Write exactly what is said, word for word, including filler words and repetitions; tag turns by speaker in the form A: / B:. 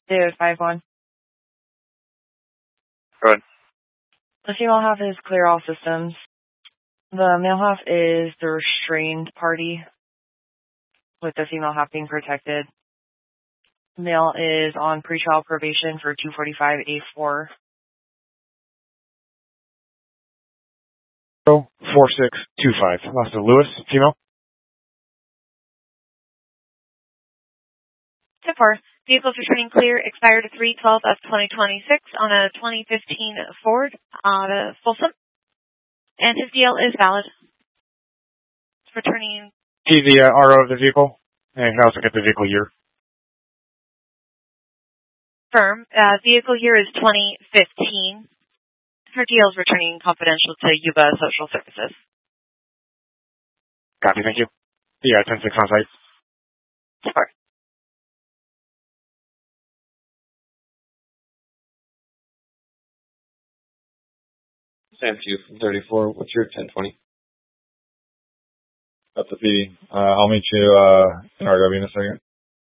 A: David five one.
B: Go ahead.
A: The female half is clear all systems. The male half is the restrained party, with the female half being protected. Male is on pretrial probation for two forty-five A four.
C: four six two five. Lost to Lewis, female.
D: ten four. Vehicles returning clear, expired three twelve of twenty twenty-six on a twenty fifteen Ford out of Folsom. And his D L is valid. It's returning.
C: He's the uh, R O of the vehicle, and he also get the vehicle year.
D: Firm. Uh, vehicle year is twenty fifteen. Her D L is returning confidential to Yuba Social Services.
C: Copy, thank you. Yeah, ten six on site.
D: ten four.
E: Sam Q from thirty-four. What's your ten twenty?
F: That's the P D. Uh, I'll meet you uh, in R W in a second.